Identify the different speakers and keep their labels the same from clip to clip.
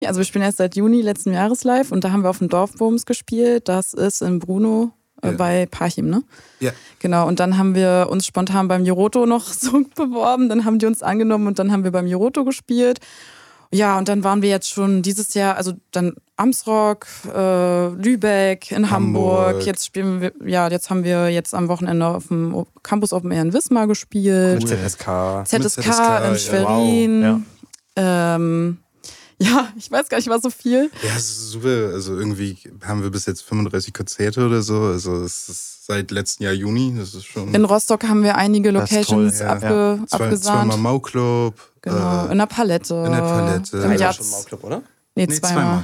Speaker 1: Ja, also wir spielen erst seit Juni letzten Jahres live und da haben wir auf dem Dorfbooms gespielt. Das ist in Brno bei Parchim, ne?
Speaker 2: Ja.
Speaker 1: Genau, und dann haben wir uns spontan beim Joroto noch so beworben. Dann haben die uns angenommen und dann haben wir beim Joroto gespielt. Ja, und dann waren wir jetzt schon dieses Jahr, also dann Amsrock, Lübeck, in Hamburg. Jetzt spielen wir, jetzt haben wir jetzt am Wochenende auf dem Campus Open Air in Wismar gespielt.
Speaker 3: Mit ZSK.
Speaker 1: ZSK in Schwerin.
Speaker 3: Wow.
Speaker 1: Ja, ich weiß gar nicht, war so viel.
Speaker 2: Ja, es ist super. Also irgendwie haben wir bis jetzt 35 Konzerte oder so. Also es ist seit letzten Jahr Juni. Das ist schon.
Speaker 1: In Rostock haben wir einige Locations abgesahnt.
Speaker 2: Zweimal Mau-Club.
Speaker 1: Genau, in der Palette.
Speaker 3: Ja, schon Mau-Club, oder?
Speaker 1: Nee, zweimal.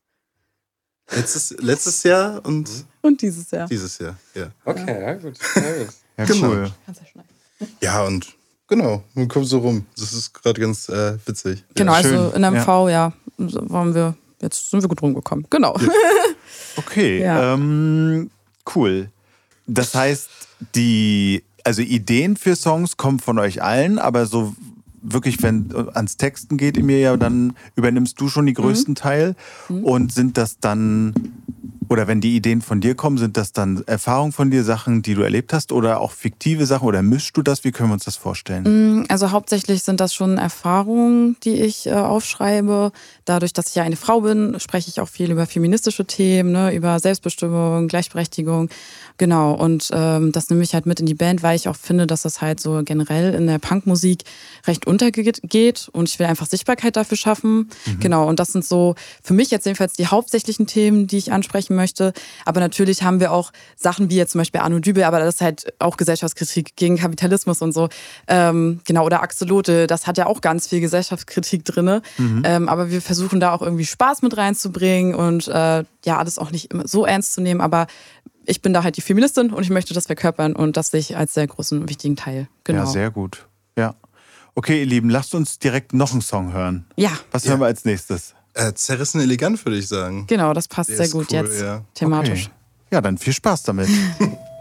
Speaker 2: Letztes Jahr und
Speaker 1: dieses Jahr.
Speaker 2: Dieses Jahr, ja.
Speaker 3: Okay, ja gut.
Speaker 4: Ja,
Speaker 2: genau.
Speaker 4: cool.
Speaker 1: Kannst ja schneiden.
Speaker 2: Ja, und genau, man kommt so rum. Das ist gerade ganz witzig.
Speaker 1: Genau,
Speaker 2: ja.
Speaker 1: also in MV, jetzt sind wir gut rumgekommen. Genau.
Speaker 2: Ja.
Speaker 4: Okay, cool. Das heißt, Ideen für Songs kommen von euch allen, aber so wirklich, wenn ans Texten geht, Emilia, dann übernimmst du schon die größten Teil. Und sind das dann, oder wenn die Ideen von dir kommen, sind das dann Erfahrungen von dir, Sachen, die du erlebt hast oder auch fiktive Sachen oder mischst du das? Wie können wir uns das vorstellen?
Speaker 1: Also hauptsächlich sind das schon Erfahrungen, die ich aufschreibe. Dadurch, dass ich ja eine Frau bin, spreche ich auch viel über feministische Themen, ne, über Selbstbestimmung, Gleichberechtigung. Genau, und das nehme ich halt mit in die Band, weil ich auch finde, dass das halt so generell in der Punkmusik recht untergeht und ich will einfach Sichtbarkeit dafür schaffen. Genau, und das sind so für mich jetzt jedenfalls die hauptsächlichen Themen, die ich ansprechen möchte. Aber natürlich haben wir auch Sachen wie jetzt zum Beispiel Arno Dübel, aber das ist halt auch Gesellschaftskritik gegen Kapitalismus und so. Genau, oder Axolotl, das hat ja auch ganz viel Gesellschaftskritik drin. Aber wir versuchen da auch irgendwie Spaß mit reinzubringen und alles auch nicht immer so ernst zu nehmen, aber ich bin da halt die Feministin und ich möchte das verkörpern und das sehe ich als sehr großen und wichtigen Teil. Genau.
Speaker 4: Ja, sehr gut. Ja. Okay, ihr Lieben, lasst uns direkt noch einen Song hören.
Speaker 1: Ja.
Speaker 4: Was hören wir als nächstes?
Speaker 2: Zerrissen elegant, würde ich sagen.
Speaker 1: Genau, das passt
Speaker 2: Der
Speaker 1: sehr
Speaker 2: ist
Speaker 1: gut
Speaker 2: cool,
Speaker 1: jetzt
Speaker 2: ja.
Speaker 1: thematisch.
Speaker 4: Okay. Ja, dann viel Spaß damit.